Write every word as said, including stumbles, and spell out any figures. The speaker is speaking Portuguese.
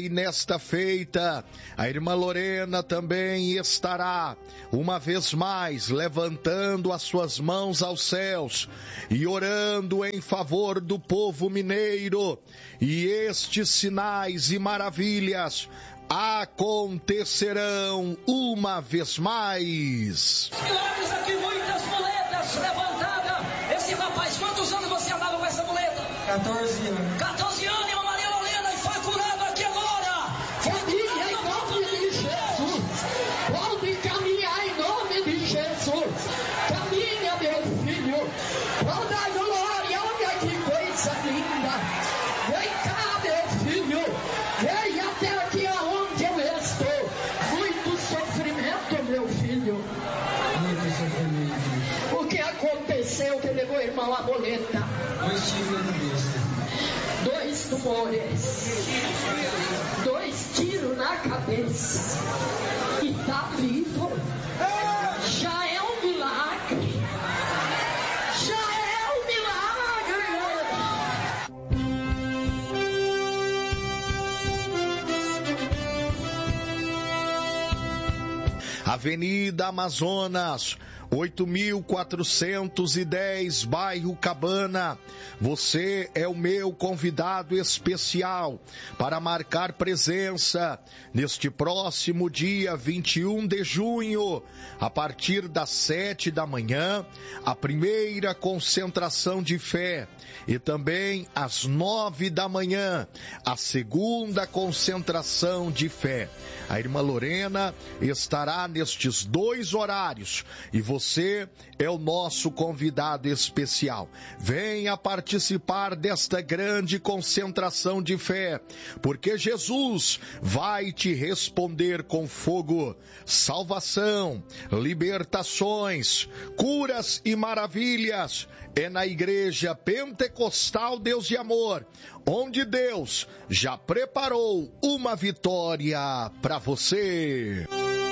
e nesta feita, a irmã Lorena também estará, uma vez mais, levantando as suas mãos aos céus e orando em favor do povo mineiro. E estes sinais e maravilhas acontecerão uma vez mais. Milagres aqui, muitas muletas levantadas. Esse rapaz, quantos anos você andava com essa muleta? quatorze anos. quatorze anos, irmã Maria Lorena, e foi curado aqui agora. Caminha em nome de Jesus. Pode caminhar em nome de Jesus. Caminha, meu filho. Toda glória, olha que coisa linda. Vem cá, meu filho. Vem até aqui aonde eu estou. Muito sofrimento, meu filho. Muito sofrimento. O que aconteceu que levou o irmão à boleta? Dois tiros na cabeça. Dois tumores. Dois tiros na cabeça. E tá vivo. Já é um milagre. Já é um milagre. Avenida Amazonas, oito mil quatrocentos e dez, bairro Cabana. Você é o meu convidado especial para marcar presença neste próximo dia vinte e um de junho, a partir das sete da manhã, a primeira concentração de fé, e também às nove da manhã, a segunda concentração de fé. A irmã Lorena estará nestes dois horários e você é o nosso convidado especial. Venha participar desta grande concentração de fé, porque Jesus vai te responder com fogo, salvação, libertações, curas e maravilhas. É na Igreja Pentecostal Deus de Amor, onde Deus já preparou uma vitória para você.